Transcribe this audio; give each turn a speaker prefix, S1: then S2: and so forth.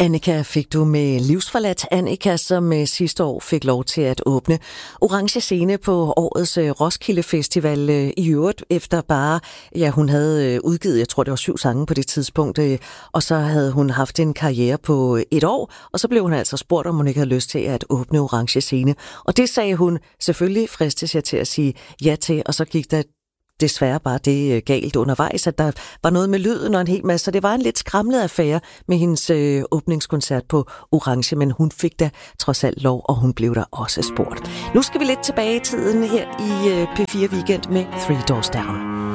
S1: Annika fik du med Livsforladt. Annika, som sidste år fik lov til at åbne Orange Scene på årets Roskilde Festival i øvrigt, efter bare, hun havde udgivet, jeg tror det var 7 sange på det tidspunkt, og så havde hun haft en karriere på 1 år, og så blev hun altså spurgt, om hun ikke havde lyst til at åbne Orange Scene. Og det sagde hun selvfølgelig, fristes jeg til at sige ja til, og så gik der desværre bare det galt undervejs, at der var noget med lyden og en hel masse, så det var en lidt skramlet affære med hendes åbningskoncert på Orange, men hun fik da trods alt lov, og hun blev der også spurgt. Nu skal vi lidt tilbage i tiden her i P4 Weekend med Three Doors Down.